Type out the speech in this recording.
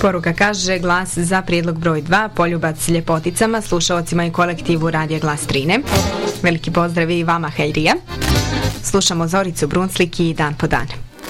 Poruka kaže: glas za prijedlog broj 2, poljubac ljepoticama, slušalcima i kolektivu Radija Glas Trine. Veliki pozdrav i vama, Hajrija. Slušamo Zoricu Brunslik i Dan po dan.